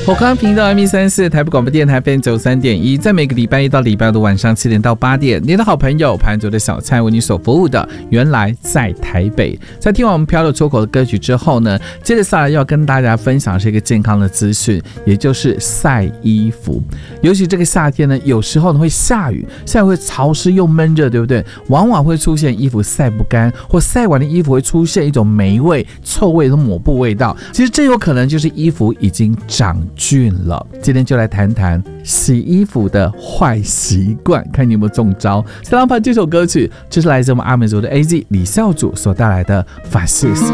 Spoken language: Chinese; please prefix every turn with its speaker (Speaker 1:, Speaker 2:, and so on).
Speaker 1: 火康频道 M134 台北广播电台 FM93.1，在每个礼拜一到礼拜五的晚上7点到8点，你的好朋友盘主的小菜为你所服务的原来在台北。在听完我们飘了出口的歌曲之后呢，接着下来要跟大家分享是一个健康的资讯，也就是晒衣服。尤其这个夏天呢，有时候呢会下雨，下雨会潮湿又闷热，对不对？往往会出现衣服晒不干，或晒完的衣服会出现一种霉味、臭味和抹布味道。其实这有可能就是衣服已经长菌了。今天就来谈谈洗衣服的坏习惯，看你有没有中招。先来把这首歌曲，这是来自我们阿美族的 AZ 李孝祖所带来的《法西斯》。